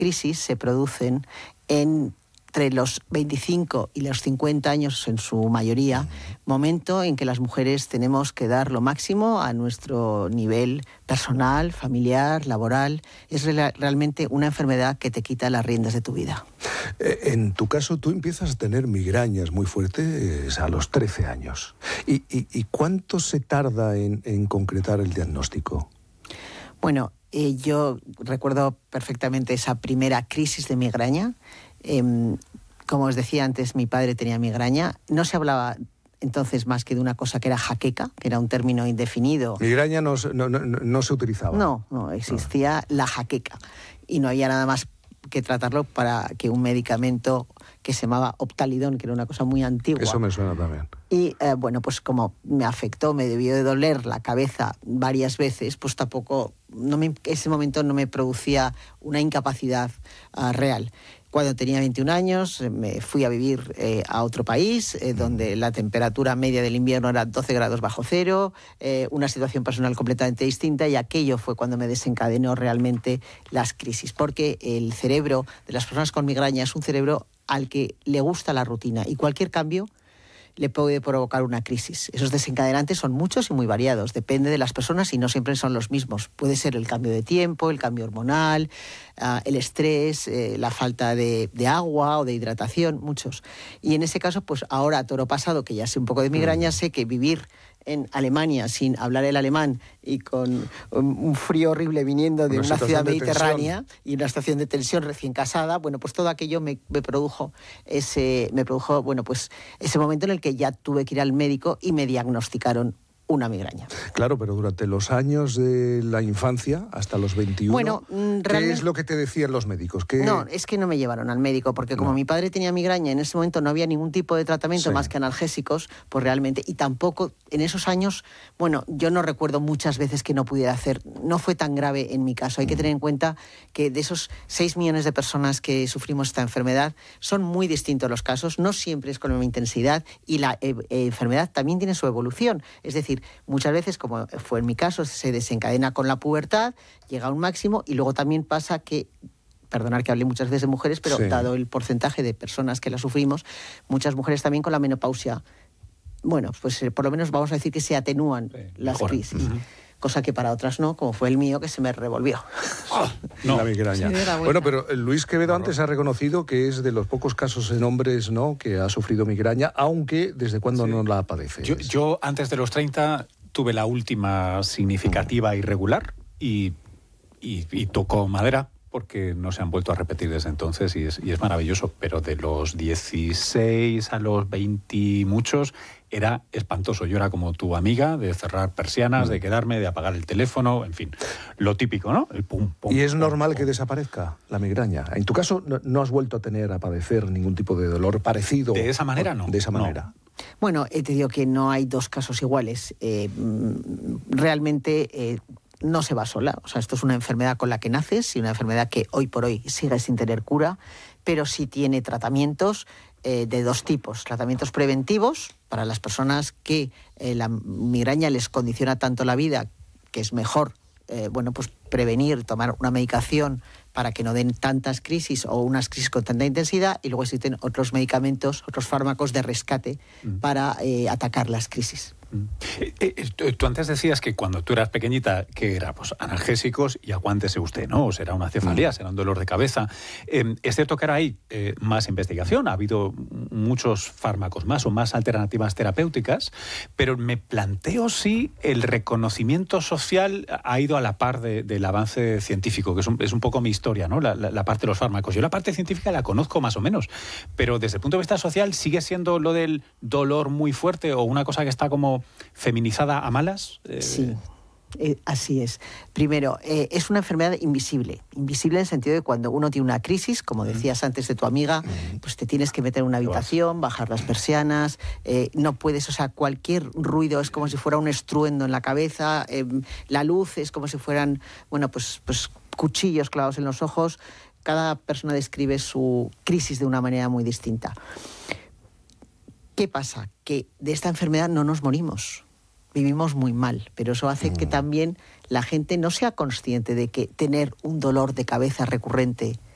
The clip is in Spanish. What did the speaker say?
crisis se producen entre los 25 y los 50 años en su mayoría, momento en que las mujeres tenemos que dar lo máximo a nuestro nivel personal, familiar, laboral. Es realmente una enfermedad que te quita las riendas de tu vida. En tu caso, tú empiezas a tener migrañas muy fuertes a los 13 años. ¿Y cuánto se tarda en concretar el diagnóstico? Bueno, yo recuerdo perfectamente esa primera crisis de migraña. Como os decía antes, mi padre tenía migraña. No se hablaba entonces más que de una cosa que era jaqueca, que era un término indefinido. Migraña no se utilizaba. No existía la jaqueca. Y no había nada más que tratarlo para que un medicamento que se llamaba Optalidón, que era una cosa muy antigua. Eso me suena también. Y bueno, pues como me afectó, me debió de doler la cabeza varias veces, pues tampoco, ese momento no me producía una incapacidad real. Cuando tenía 21 años me fui a vivir a otro país donde la temperatura media del invierno era 12 grados bajo cero, una situación personal completamente distinta, y aquello fue cuando me desencadenó realmente las crisis, porque el cerebro de las personas con migraña es un cerebro al que le gusta la rutina y cualquier cambio le puede provocar una crisis. Esos desencadenantes son muchos y muy variados, depende de las personas y no siempre son los mismos. Puede ser el cambio de tiempo, el cambio hormonal, el estrés, la falta de agua o de hidratación, muchos. Y en ese caso, pues ahora a toro pasado, que ya sé un poco de migraña, sé que vivir en Alemania sin hablar el alemán y con un frío horrible viniendo de una ciudad mediterránea y una situación de tensión recién casada, bueno, pues todo aquello me produjo bueno, pues ese momento en el que ya tuve que ir al médico y me diagnosticaron una migraña. Claro, pero durante los años de la infancia, hasta los 21, bueno, ¿qué es lo que te decían los médicos? No, es que no me llevaron al médico, porque como mi padre tenía migraña, en ese momento no había ningún tipo de tratamiento más que analgésicos, pues realmente, y tampoco en esos años, bueno, yo no recuerdo muchas veces que no pudiera hacer, no fue tan grave en mi caso. Hay que tener en cuenta que de esos 6 millones de personas que sufrimos esta enfermedad, son muy distintos los casos, no siempre es con la misma intensidad, y la enfermedad también tiene su evolución, es decir, muchas veces, como fue en mi caso, se desencadena con la pubertad, llega a un máximo y luego también pasa que, perdonar que hable muchas veces de mujeres, pero dado el porcentaje de personas que la sufrimos, muchas mujeres también con la menopausia, bueno, pues por lo menos vamos a decir que se atenúan las crisis. Cosa que para otras no, como fue el mío, que se me revolvió. No, la migraña. Bueno, pero Luis Quevedo antes ha reconocido que es de los pocos casos en hombres, ¿no?, que ha sufrido migraña, aunque ¿desde cuándo no la padece? Yo antes de los 30 tuve la última significativa irregular y tocó madera, porque no se han vuelto a repetir desde entonces y es maravilloso, pero de los 16 a los 20 y muchos era espantoso. Yo era como tu amiga, de cerrar persianas, de quedarme, de apagar el teléfono, en fin, lo típico, ¿no? El pum, pum. ¿Y es normal que desaparezca la migraña? En tu caso, ¿no has vuelto a padecer ningún tipo de dolor parecido? De esa manera, no. De esa manera. Bueno, te digo que no hay dos casos iguales. Realmente no se va sola. O sea, esto es una enfermedad con la que naces y una enfermedad que hoy por hoy sigue sin tener cura, pero sí tiene tratamientos de dos tipos. Tratamientos preventivos para las personas que la migraña les condiciona tanto la vida, que es mejor pues prevenir, tomar una medicación para que no den tantas crisis o unas crisis con tanta intensidad, y luego existen otros medicamentos, otros fármacos de rescate para atacar las crisis. Tú antes decías que cuando tú eras pequeñita, que era pues analgésicos y aguántese usted, ¿no? O será una cefalea, será un dolor de cabeza. Es cierto que ahora hay más investigación, ha habido muchos fármacos más o más alternativas terapéuticas, pero me planteo si el reconocimiento social ha ido a la par del avance científico, que es un poco mi historia, ¿no? La parte de los fármacos. Yo la parte científica la conozco más o menos, pero desde el punto de vista social, ¿sigue siendo lo del dolor muy fuerte o una cosa que está como feminizada a malas? Sí, así es. Primero, es una enfermedad invisible. Invisible en el sentido de cuando uno tiene una crisis, como decías antes de tu amiga, pues te tienes que meter en una habitación, bajar las persianas, no puedes, o sea, cualquier ruido es como si fuera un estruendo en la cabeza, la luz es como si fueran, pues cuchillos clavados en los ojos. Cada persona describe su crisis de una manera muy distinta. ¿Qué pasa? Que de esta enfermedad no nos morimos, vivimos muy mal, pero eso hace que también la gente no sea consciente de que tener un dolor de cabeza recurrente